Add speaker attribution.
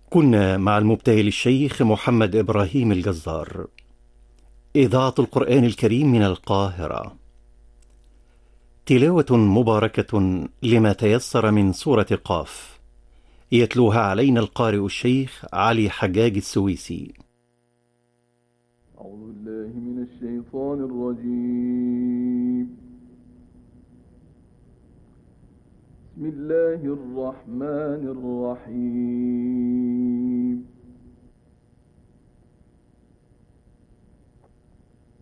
Speaker 1: كنا مع المبتهل الشيخ محمد إبراهيم الجزار. إذاعة القرآن الكريم من القاهرة. تلاوة مباركة لما تيسر من سورة قاف، يتلوها علينا القارئ الشيخ علي حجاج السويسي.
Speaker 2: أعوذ بالله من الشيطان الرجيم. بسم الله الرحمن الرحيم.